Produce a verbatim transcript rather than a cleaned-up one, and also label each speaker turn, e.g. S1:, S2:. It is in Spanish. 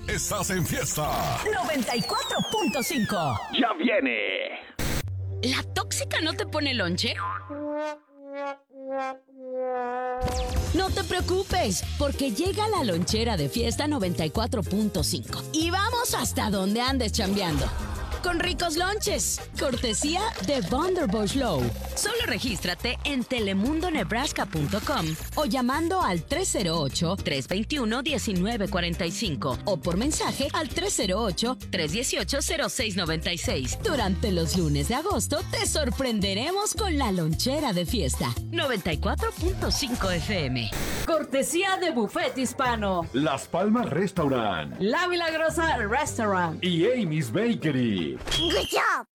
S1: Estás en fiesta.
S2: noventa y cuatro punto cinco.
S1: Ya viene.
S3: ¿La tóxica no te pone lonche? No te preocupes, porque llega la lonchera de Fiesta noventa y cuatro punto cinco. Y vamos hasta donde andes chambeando. Con ricos lonches, cortesía de Vanderbush Low. Solo regístrate en telemundo nebraska punto com o llamando al tres cero ocho, tres dos uno, uno nueve cuatro cinco o por mensaje al tres cero ocho, tres uno ocho, cero seis nueve seis. Durante los lunes de agosto te sorprenderemos con la lonchera de Fiesta noventa y cuatro punto cinco F M.
S2: Cortesía de Buffet Hispano,
S4: Las Palmas Restaurant
S2: La Milagrosa Restaurant
S4: y Amy's Bakery.
S5: Good job.